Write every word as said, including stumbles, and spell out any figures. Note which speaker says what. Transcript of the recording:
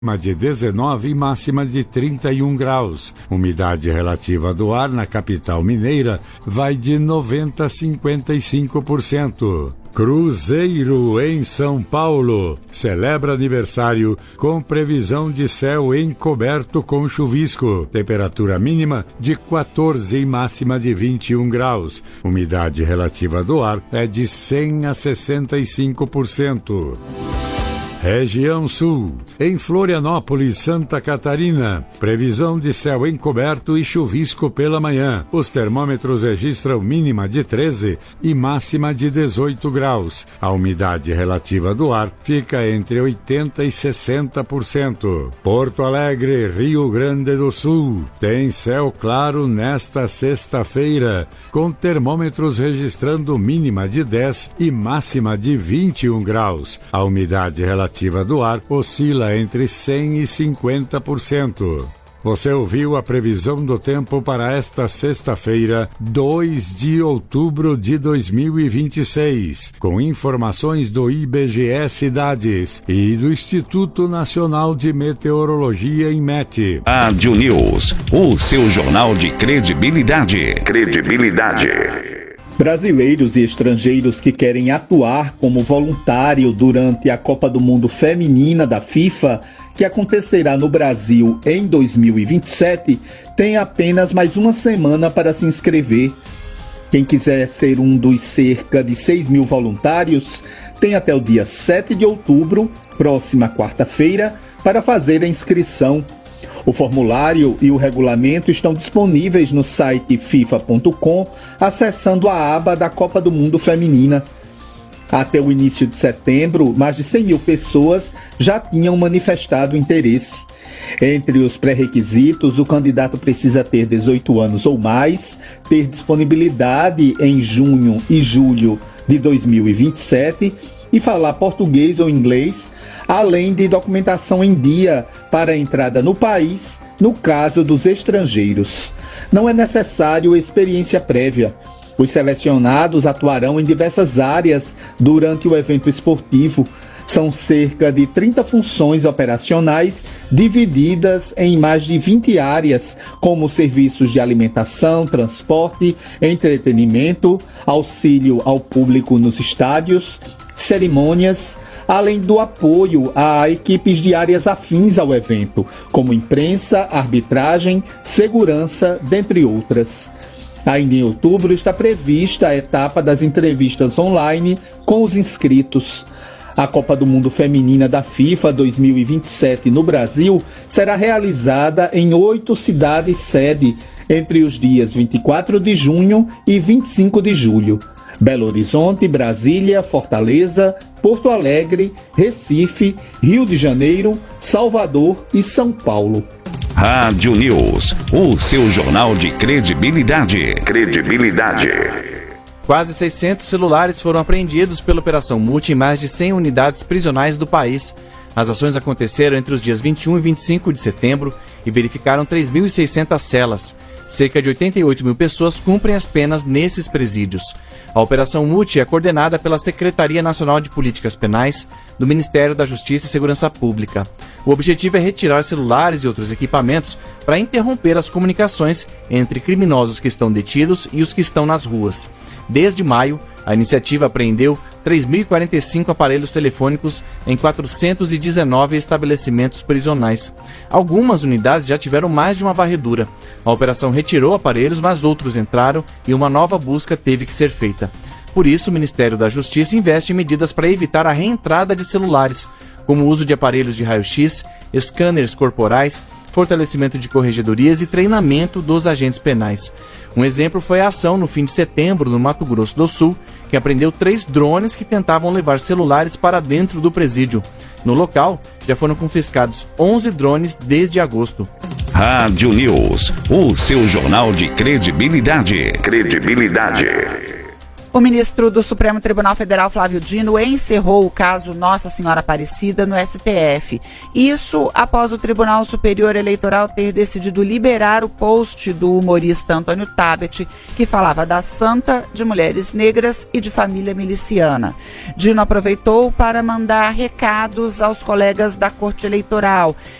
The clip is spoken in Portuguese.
Speaker 1: de dezenove e máxima de trinta e um graus. Umidade relativa do ar na capital mineira vai de noventa a cinquenta e cinco por cento. Cruzeiro em São Paulo celebra aniversário com previsão de céu encoberto com chuvisco. Temperatura mínima de quatorze e máxima de vinte e um graus. Umidade relativa do ar é de cem a sessenta e cinco por cento. Região Sul, em Florianópolis, Santa Catarina, previsão de céu encoberto e chuvisco pela manhã. Os termômetros registram mínima de treze e máxima de dezoito graus. A umidade relativa do ar fica entre oitenta e sessenta por cento. Porto Alegre, Rio Grande do Sul, tem céu claro nesta sexta-feira, com termômetros registrando mínima de dez e máxima de vinte e um graus. A umidade relativa A do ar oscila entre cem e cinquenta por cento. Você ouviu a previsão do tempo para esta sexta-feira, dois de outubro de dois mil e vinte e seis, com informações do I B G E Cidades e do Instituto Nacional de Meteorologia, INMET.
Speaker 2: Rádio News, o seu jornal de credibilidade. Credibilidade.
Speaker 3: Brasileiros e estrangeiros que querem atuar como voluntário durante a Copa do Mundo Feminina da FIFA, que acontecerá no Brasil em dois mil e vinte e sete, têm apenas mais uma semana para se inscrever. Quem quiser ser um dos cerca de seis mil voluntários, tem até o dia sete de outubro, próxima quarta-feira, para fazer a inscrição. O formulário e o regulamento estão disponíveis no site fifa ponto com, acessando a aba da Copa do Mundo Feminina. Até o início de setembro, mais de cem mil pessoas já tinham manifestado interesse. Entre os pré-requisitos, o candidato precisa ter dezoito anos ou mais, ter disponibilidade em junho e julho de dois mil e vinte e sete e falar português ou inglês, além de documentação em dia para a entrada no país, no caso dos estrangeiros. Não é necessário experiência prévia. Os selecionados atuarão em diversas áreas durante o evento esportivo. São cerca de trinta funções operacionais divididas em mais de vinte áreas, como serviços de alimentação, transporte, entretenimento, auxílio ao público nos estádios, cerimônias, além do apoio a equipes de áreas afins ao evento, como imprensa, arbitragem, segurança, dentre outras. Ainda em outubro está prevista a etapa das entrevistas online com os inscritos. A Copa do Mundo Feminina da FIFA dois mil e vinte e sete no Brasil será realizada em oito cidades-sede entre os dias vinte e quatro de junho e vinte e cinco de julho. Belo Horizonte, Brasília, Fortaleza, Porto Alegre, Recife, Rio de Janeiro, Salvador e São Paulo.
Speaker 2: Rádio News, o seu jornal de credibilidade. Credibilidade.
Speaker 4: Quase seiscentos celulares foram apreendidos pela Operação Multi em mais de cem unidades prisionais do país. As ações aconteceram entre os dias vinte e um e vinte e cinco de setembro e verificaram três mil e seiscentas celas. Cerca de oitenta e oito mil pessoas cumprem as penas nesses presídios. A Operação Multi é coordenada pela Secretaria Nacional de Políticas Penais do Ministério da Justiça e Segurança Pública. O objetivo é retirar celulares e outros equipamentos para interromper as comunicações entre criminosos que estão detidos e os que estão nas ruas. Desde maio, a iniciativa apreendeu três mil e quarenta e cinco aparelhos telefônicos em quatrocentos e dezenove estabelecimentos prisionais. Algumas unidades já tiveram mais de uma varredura. A operação retirou aparelhos, mas outros entraram e uma nova busca teve que ser feita. Por isso, o Ministério da Justiça investe em medidas para evitar a reentrada de celulares, como o uso de aparelhos de raio-x, scanners corporais, fortalecimento de corregedorias e treinamento dos agentes penais. Um exemplo foi a ação no fim de setembro no Mato Grosso do Sul, que apreendeu três drones que tentavam levar celulares para dentro do presídio. No local, já foram confiscados onze drones desde agosto.
Speaker 2: Rádio News, o seu jornal de credibilidade. Credibilidade.
Speaker 5: O ministro do Supremo Tribunal Federal, Flávio Dino, encerrou o caso Nossa Senhora Aparecida no S T F. Isso após o Tribunal Superior Eleitoral ter decidido liberar o post do humorista Antônio Tabet, que falava da santa, de mulheres negras e de família miliciana. Dino aproveitou para mandar recados aos colegas da Corte Eleitoral